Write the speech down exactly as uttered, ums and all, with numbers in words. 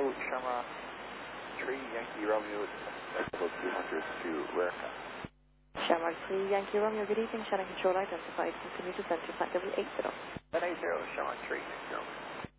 Hello, Shamrock three, Yankee Romeo, Decibel two hundred to Rarica. Shamrock three, Yankee Romeo, good evening. Shannon Control identified. Continue to center flight W eight zero. seven eight zero, Shamrock three, Yankee Romeo.